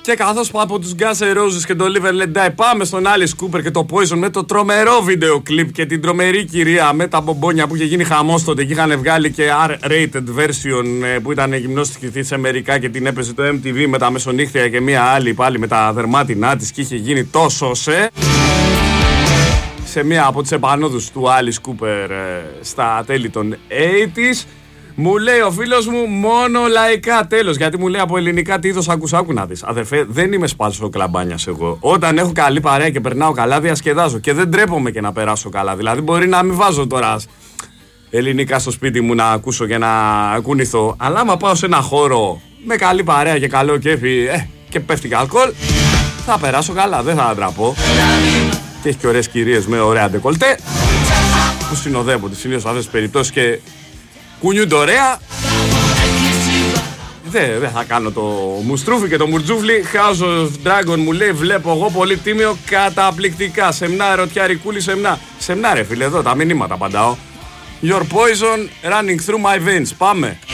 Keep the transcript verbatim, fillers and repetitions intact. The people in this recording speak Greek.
Και καθώς πάω από τους Guns N' Roses και το Live and Let Die, πάμε στον Alice Cooper και το Poison με το τρομερό βίντεο κλιπ και την τρομερή κυρία με τα μπομπόνια που είχε γίνει χαμός τότε και είχαν βγάλει και R-rated version που ήταν γυμνόστικη σε Αμερικά και την έπαιζε το εμ τι βι με τα μεσονύχτια και μία άλλη πάλι με τα δερμάτινά της και είχε γίνει τόσο σε... σε μία από τις επανόδους του Alice Cooper στα τέλη των ογδόντα. Μου λέει ο φίλος μου μόνο λαϊκά, τέλος. Γιατί μου λέει από ελληνικά τι είδος ακούς, άκου να δεις. Αδερφέ, δεν είμαι σπάλσο κλαμπάνιας εγώ. Όταν έχω καλή παρέα και περνάω καλά, διασκεδάζω. Και δεν τρέπομαι και να περάσω καλά. Δηλαδή, μπορεί να μην βάζω τώρα ελληνικά στο σπίτι μου να ακούσω και να κουνηθώ. Αλλά άμα πάω σε ένα χώρο με καλή παρέα και καλό κέφι ε, και πέφτει και αλκοόλ, θα περάσω καλά, δεν θα ντραπώ. Και έχει και ωραίες κυρίες με ωραία ντεκολτέ που συνοδεύονται συνήθως σε αυτές τις περιπτώσεις και κουνιούνται ωραία. Δεν δε θα κάνω το μουστρούφι και το μουρτζούφλι. House of Dragon μου λέει βλέπω εγώ πολύ τίμιο, καταπληκτικά. Σεμνά ερωτιά ρικούλη, σεμνά. Σεμνά ρε φίλε, εδώ τα μηνύματα απαντάω. Your poison running through my veins. Πάμε.